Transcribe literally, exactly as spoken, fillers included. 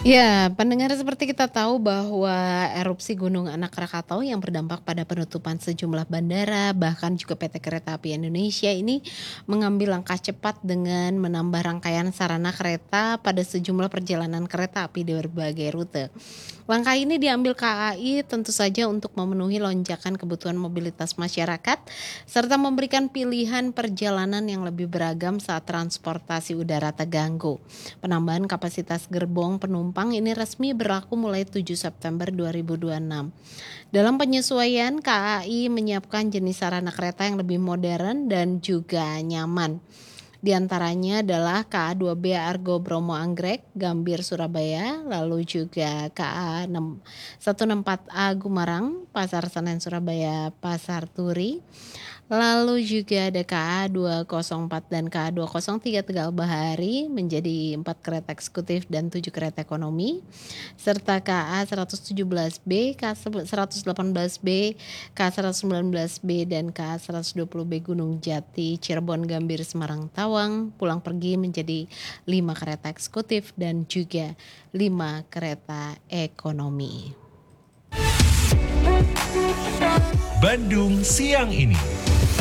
Ya, pendengar seperti kita tahu bahwa erupsi Gunung Anak Rakatau yang berdampak pada penutupan sejumlah bandara, bahkan juga P T Kereta Api Indonesia ini mengambil langkah cepat dengan menambah rangkaian sarana kereta pada sejumlah perjalanan kereta api di berbagai rute. Langkah ini diambil K A I tentu saja untuk memenuhi lonjakan kebutuhan mobilitas masyarakat, serta memberikan pilihan perjalanan yang lebih beragam saat transportasi udara terganggu. Penambahan kapasitas gerbong penumpang ini resmi berlaku mulai tujuh September dua ribu dua puluh enam. Dalam penyesuaian, K A I menyiapkan jenis sarana kereta yang lebih modern dan juga nyaman. Di antaranya adalah K A dua B Argo Bromo Anggrek, Gambir Surabaya, lalu juga K A seratus enam puluh empat A Gumarang, Pasar Senen Surabaya, Pasar Turi. Lalu juga ada K A dua nol empat dan K A dua nol tiga Tegal Bahari menjadi empat kereta eksekutif dan tujuh kereta ekonomi, serta K A seratus tujuh belas B, K A seratus delapan belas B, K A seratus sembilan belas B, dan K A seratus dua puluh B Gunung Jati, Cirebon, Gambir, Semarang, Tawang pulang pergi menjadi lima kereta eksekutif dan juga lima kereta ekonomi. Bandung Siang Ini.